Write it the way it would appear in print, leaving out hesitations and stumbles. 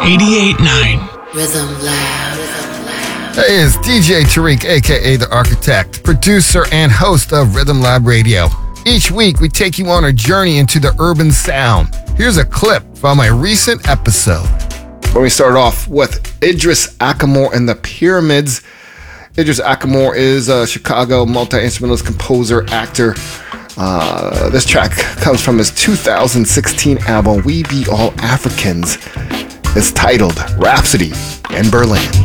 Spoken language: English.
88.9 Rhythm Lab. Hey, it's DJ Tariq, aka The Architect, producer and host of Rhythm Lab Radio. Each week, we take you on a journey into the urban sound. Here's a clip from a recent episode. When we start off with Idris Ackamoor and the Pyramids. Idris Ackamoor is a Chicago multi-instrumentalist, composer, actor. This track comes from his 2016 album, We Be All Africans. It's titled Rhapsody in Berlin.